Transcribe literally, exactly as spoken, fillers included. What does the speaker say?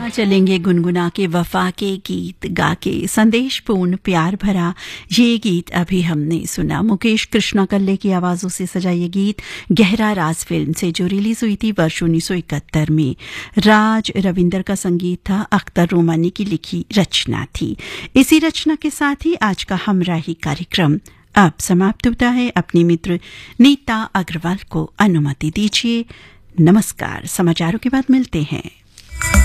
चलेंगे गुनगुना के वफा के गीत गा के, संदेश पूर्ण प्यार भरा ये गीत अभी हमने सुना। मुकेश कृष्णा कल्ले की आवाजों से सजा ये गीत गहरा राज फिल्म से, जो रिलीज हुई थी वर्ष उन्नीस सौ इकहत्तर में। राज रविंदर का संगीत था, अख्तर रोमानी की लिखी रचना थी। इसी रचना के साथ ही आज का हमराही कार्यक्रम अब समाप्त होता है। अपनी मित्र नीता अग्रवाल को अनुमति दीजिए। नमस्कार। समाचारों के बाद मिलते हैं।